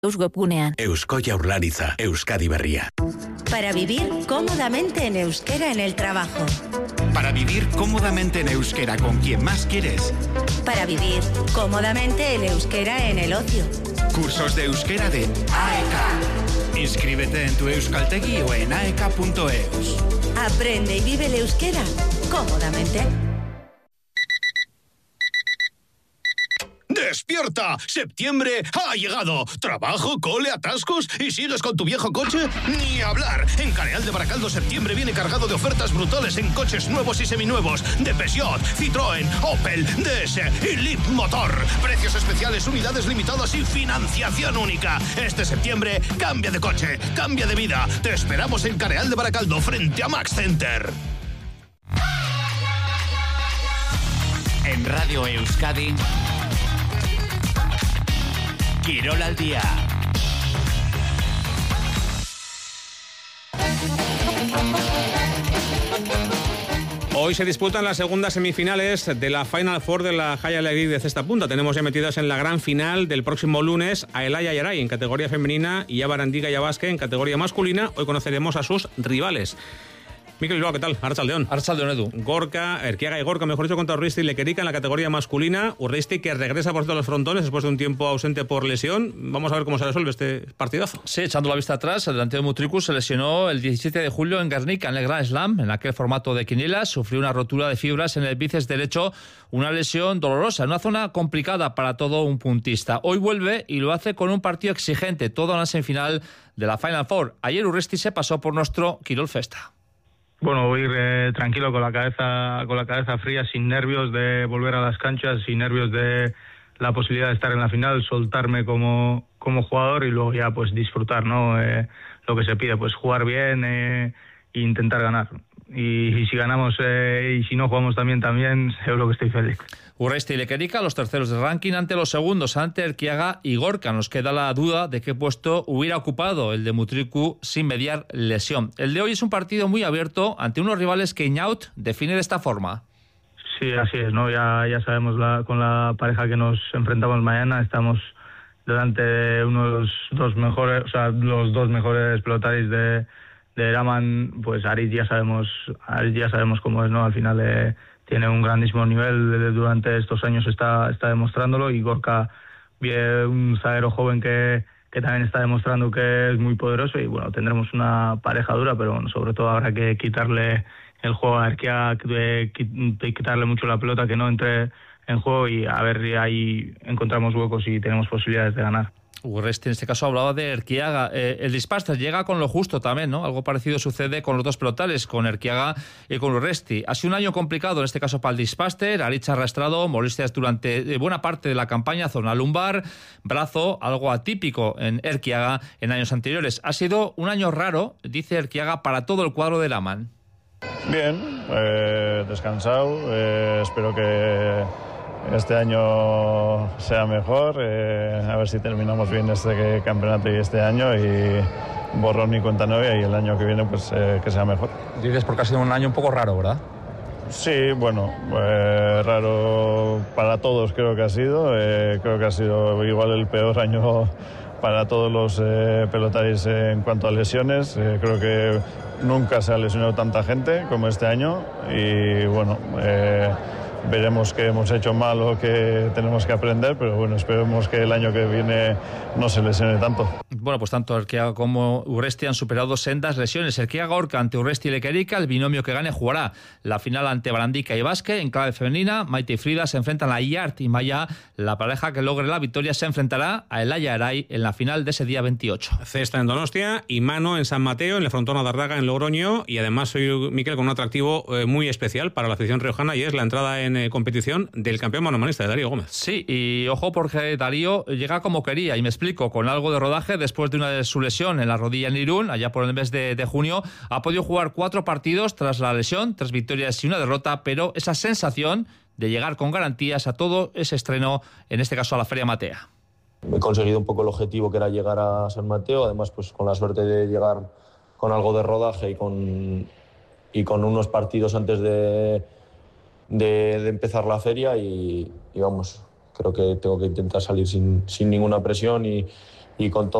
webgunean. Eusko Jaurlaritza, Euskadi Berria. Para vivir cómodamente en euskera en el trabajo. Para vivir cómodamente en euskera con quien más quieres. Para vivir cómodamente en euskera en el ocio. Cursos de euskera de AEK. Inscríbete en tu Euskaltegi o en aek.eus. Aprende y vive el euskera cómodamente. ¡Despierta! ¡Septiembre ha llegado! ¿Trabajo, cole, atascos y sigues con tu viejo coche? ¡Ni hablar! En Careal de Baracaldo septiembre viene cargado de ofertas brutales en coches nuevos y seminuevos de Peugeot, Citroën, Opel, DS y Leapmotor. Precios especiales, unidades limitadas y financiación única. Este septiembre cambia de coche, cambia de vida. Te esperamos en Careal de Baracaldo frente a Max Center. En Radio Euskadi, Quirol al día. Hoy se disputan las segundas semifinales de la Final Four de la Jaya League de cesta punta. Tenemos ya metidas en la gran final del próximo lunes a Elaya y Aray en categoría femenina y a Barandiga y a Basque en categoría masculina. Hoy conoceremos a sus rivales. Mikel Bilbao, ¿qué tal? Arratsaldeon. Arratsaldeon, Edu. Gorka, Erquiaga y Gorka, mejor dicho, contra Urreisti y Lequerica en la categoría masculina. Urreisti que regresa por cierto a los frontones después de un tiempo ausente por lesión. Vamos a ver cómo se resuelve este partidazo. Sí, echando la vista atrás, el delantero de Mutriku se lesionó el 17 de julio en Guernica, en el Grand Slam, en aquel formato de quinielas. Sufrió una rotura de fibras en el bíceps derecho, una lesión dolorosa, en una zona complicada para todo un puntista. Hoy vuelve y lo hace con un partido exigente, toda una semifinal de la Final Four. Ayer Urreisti se pasó por nuestro Quirol Festa. Bueno, voy a ir tranquilo, con la cabeza fría, sin nervios de volver a las canchas, sin nervios de la posibilidad de estar en la final, soltarme como jugador y luego ya pues disfrutar, ¿no? Lo que se pide, pues jugar bien e intentar ganar. Y si ganamos y si no jugamos también, seguro que estoy feliz. Urreisti y Lequerica, los terceros de ranking, ante los segundos, ante Erquiaga y Gorka. Nos queda la duda de qué puesto hubiera ocupado el de Mutriku sin mediar lesión. El de hoy es un partido muy abierto ante unos rivales que Iñaut define de esta forma. Sí, así es, ¿no? Ya sabemos con la pareja que nos enfrentamos mañana, estamos delante de los dos mejores pelotaris de Eraman. Pues Aritz ya sabemos cómo es, ¿no? Al final tiene un grandísimo nivel, durante estos años está demostrándolo, y Gorka, un zaguero joven que también está demostrando que es muy poderoso, y bueno, tendremos una pareja dura, pero bueno, sobre todo habrá que quitarle el juego a Erquiaga, quitarle mucho la pelota, que no entre en juego, y a ver si ahí encontramos huecos y tenemos posibilidades de ganar. Urreisti en este caso hablaba de Erquiaga. El Dispaster llega con lo justo también, ¿no? Algo parecido sucede con los dos pelotales, con Erquiaga y con Urreisti. Ha sido un año complicado en este caso para el Dispaster. Aritz arrastrado, molestias durante buena parte de la campaña, zona lumbar, brazo, algo atípico en Erquiaga en años anteriores. Ha sido un año raro, dice Erquiaga, para todo el cuadro de Eraman. Bien, descansado, espero que este año sea mejor, a ver si terminamos bien este campeonato y este año, y borrón y cuenta nueva, y el año que viene pues que sea mejor. Dices porque ha sido un año un poco raro, ¿verdad? Sí, bueno, raro para todos creo que ha sido igual el peor año para todos los pelotaris en cuanto a lesiones. Creo que nunca se ha lesionado tanta gente como este año, y bueno, veremos qué hemos hecho mal o qué tenemos que aprender, pero bueno, esperemos que el año que viene no se lesione tanto. Bueno, pues tanto Erquiaga como Urreisti han superado sendas lesiones. Erquiaga Gorka ante Urreisti y Lequerica, el binomio que gane jugará la final ante Barandica y Basque. En clave femenina, Maite y Frida se enfrentan a Iart y Maya. La pareja que logre la victoria se enfrentará a Elaya Aray en la final de ese día 28. Cesta en Donostia y mano en San Mateo, en el frontón a Dardaga en Logroño, y además soy Miquel con un atractivo muy especial para la afición riojana, y es la entrada en competición del campeón manomanista de Darío Gómez. Sí, y ojo porque Darío llega como quería, y me explico, con algo de rodaje después de su lesión en la rodilla en Irún, allá por el mes de junio. Ha podido jugar 4 partidos tras la lesión, 3 victorias y 1 derrota, pero esa sensación de llegar con garantías a todo ese estreno, en este caso a la Feria Matea. He conseguido un poco el objetivo, que era llegar a San Mateo, además pues con la suerte de llegar con algo de rodaje y con unos partidos antes de empezar la feria, y vamos, creo que tengo que intentar salir sin ninguna presión y y con todo